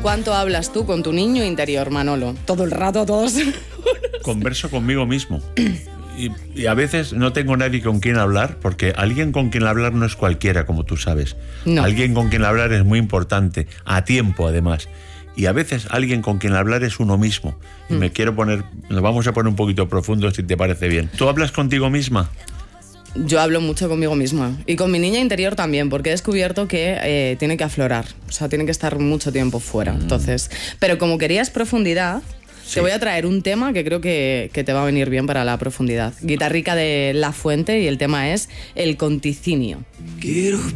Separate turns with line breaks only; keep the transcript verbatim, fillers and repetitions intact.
¿Cuánto hablas tú con tu niño interior, Manolo? Todo el rato, todos.
Converso conmigo mismo. Y, y a veces no tengo nadie con quien hablar, porque alguien con quien hablar no es cualquiera, como tú sabes.
No.
Alguien con quien hablar es muy importante, a tiempo además. Y a veces alguien con quien hablar es uno mismo. Y mm. me quiero poner, nos vamos a poner un poquito profundo si te parece bien. ¿Tú hablas contigo misma?
Yo hablo mucho conmigo misma y con mi niña interior también, porque he descubierto que eh, tiene que aflorar, o sea, tiene que estar mucho tiempo fuera. Mm. Entonces, pero como querías profundidad, sí. Te voy a traer un tema que creo que, que te va a venir bien para la profundidad. Guitarrica de La Fuente y el tema es el conticinio. Quiero